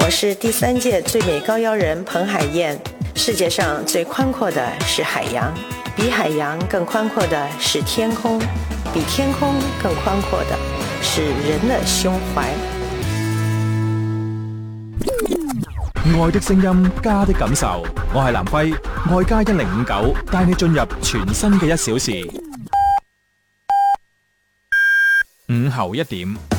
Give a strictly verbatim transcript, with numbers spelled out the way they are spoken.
我是第三届最美高腰人彭海燕。世界上最宽阔的是海洋，比海洋更寬闊的是天空，比天空更寬闊的是人的胸懷。 愛的聲音，家的感受。我係南輝，愛家一零五九，帶你進入全新嘅一小時。午後一點。